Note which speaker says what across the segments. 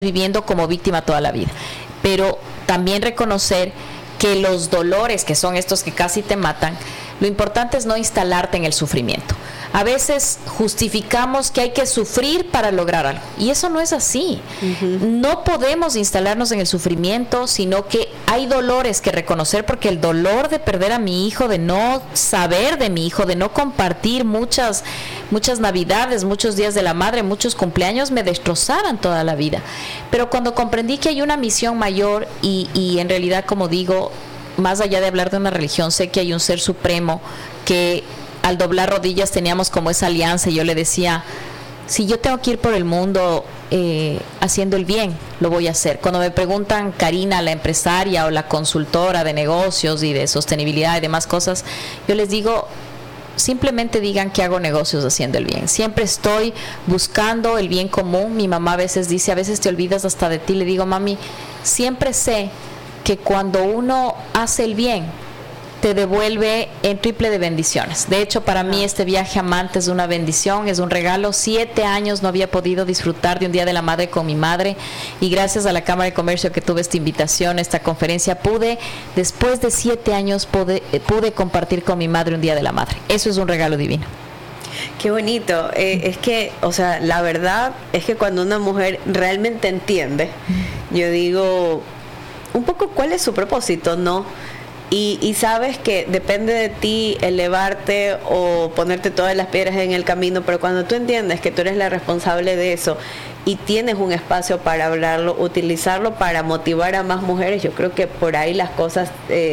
Speaker 1: viviendo como víctima toda la vida. Pero también reconocer que los dolores, que son estos que casi te matan, lo importante es no instalarte en el sufrimiento. A veces justificamos que hay que sufrir para lograr algo, y eso no es así. No podemos instalarnos en el sufrimiento, sino que hay dolores que reconocer, porque el dolor de perder a mi hijo, de no saber de mi hijo, de no compartir muchas navidades, muchos días de la madre, muchos cumpleaños, me destrozaban toda la vida. Pero cuando comprendí que hay una misión mayor y en realidad, como digo, más allá de hablar de una religión, sé que hay un ser supremo que al doblar rodillas teníamos como esa alianza, y yo le decía, si yo tengo que ir por el mundo haciendo el bien, lo voy a hacer. Cuando me preguntan, Karina, la empresaria o la consultora de negocios y de sostenibilidad y demás cosas, yo les digo, simplemente digan que hago negocios haciendo el bien. Siempre estoy buscando el bien común. Mi mamá a veces dice, a veces te olvidas hasta de ti. Le digo, mami, siempre sé que cuando uno hace el bien, te devuelve en triple de bendiciones. De hecho, para mí este viaje a Manta es una bendición, es un regalo. 7 años no había podido disfrutar de un Día de la Madre con mi madre, y gracias a la Cámara de Comercio que tuve esta invitación, esta conferencia, después de 7 años, pude compartir con mi madre un Día de la Madre. Eso es un regalo divino.
Speaker 2: Qué bonito. Es que, o sea, la verdad es que cuando una mujer realmente entiende, yo digo, un poco cuál es su propósito, ¿no? Y sabes que depende de ti elevarte o ponerte todas las piedras en el camino, pero cuando tú entiendes que tú eres la responsable de eso y tienes un espacio para hablarlo, utilizarlo para motivar a más mujeres, yo creo que por ahí las cosas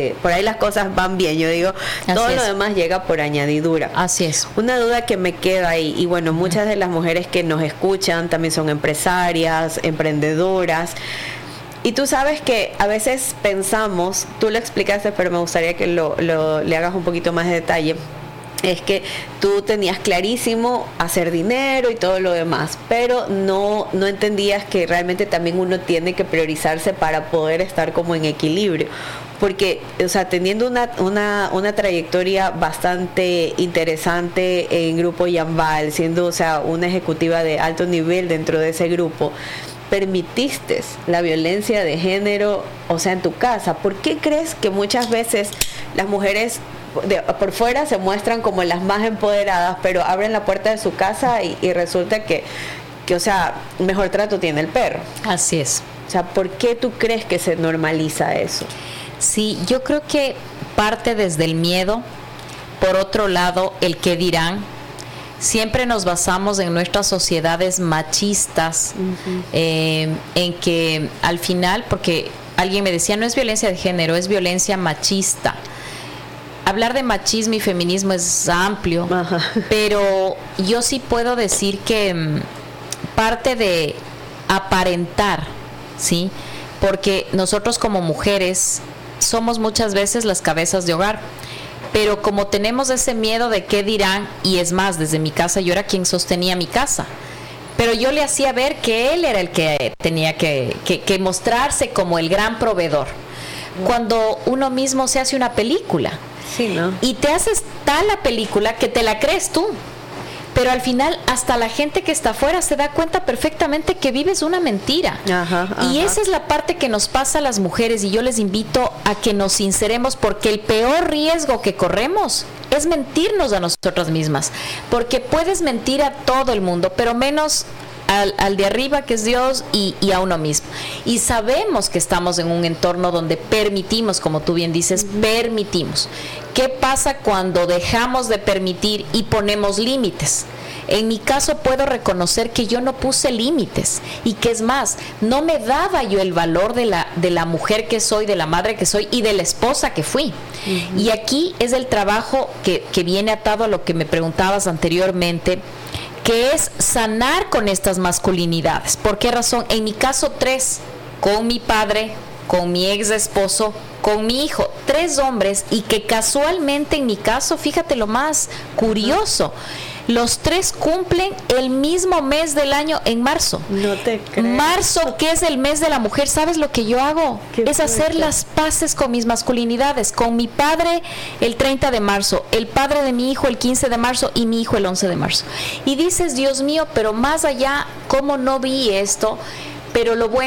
Speaker 2: van bien. Yo digo, todo lo demás llega por añadidura.
Speaker 1: Así es.
Speaker 2: Una duda que me queda ahí, y bueno, muchas de las mujeres que nos escuchan también son empresarias, emprendedoras. Y tú sabes que a veces pensamos, tú lo explicaste, pero me gustaría que le hagas un poquito más de detalle. Es que tú tenías clarísimo hacer dinero y todo lo demás, pero no entendías que realmente también uno tiene que priorizarse para poder estar como en equilibrio. Porque, o sea, teniendo una trayectoria bastante interesante en Grupo Yambal, siendo, o sea, una ejecutiva de alto nivel dentro de ese grupo, permitiste la violencia de género, o sea, en tu casa. ¿Por qué crees que muchas veces las mujeres por fuera se muestran como las más empoderadas, pero abren la puerta de su casa y resulta que, o sea, mejor trato tiene el perro?
Speaker 1: Así es.
Speaker 2: O sea, ¿por qué tú crees que se normaliza eso?
Speaker 1: Sí, yo creo que parte desde el miedo. Por otro lado, el qué dirán. Siempre nos basamos en nuestras sociedades machistas, en que al final, porque alguien me decía, no es violencia de género, es violencia machista. Hablar de machismo y feminismo es amplio, pero yo sí puedo decir que parte de aparentar, ¿sí? Porque nosotros como mujeres somos muchas veces las cabezas de hogar. Pero como tenemos ese miedo de qué dirán, y es más, desde mi casa yo era quien sostenía mi casa, pero yo le hacía ver que él era el que tenía que mostrarse como el gran proveedor. Cuando uno mismo se hace una película,
Speaker 2: sí, ¿no?
Speaker 1: Y te haces tal la película que te la crees tú, pero al final hasta la gente que está afuera se da cuenta perfectamente que vives una mentira. Y esa es la parte que nos pasa a las mujeres, y yo les invito a que nos sinceremos, porque el peor riesgo que corremos es mentirnos a nosotras mismas, porque puedes mentir a todo el mundo, pero menos al de arriba, que es Dios, y a uno mismo. Y sabemos que estamos en un entorno donde permitimos, como tú bien dices, permitimos. ¿Qué pasa cuando dejamos de permitir y ponemos límites? En mi caso puedo reconocer que yo no puse límites, y que es más, no me daba yo el valor de la mujer que soy, de la madre que soy y de la esposa que fui. Y aquí es el trabajo que viene atado a lo que me preguntabas anteriormente, que es sanar con estas masculinidades. ¿Por qué razón? En mi caso 3, con mi padre, con mi ex esposo, con mi hijo, 3 hombres, y que casualmente en mi caso, fíjate lo más curioso, los 3 cumplen el mismo mes del año, en marzo.
Speaker 2: No te creo.
Speaker 1: Marzo, que es el mes de la mujer, ¿sabes lo que yo hago? Es hacer las paces con mis masculinidades. Con mi padre el 30 de marzo, el padre de mi hijo el 15 de marzo y mi hijo el 11 de marzo. Y dices, Dios mío, pero más allá, ¿cómo no vi esto? Pero lo bueno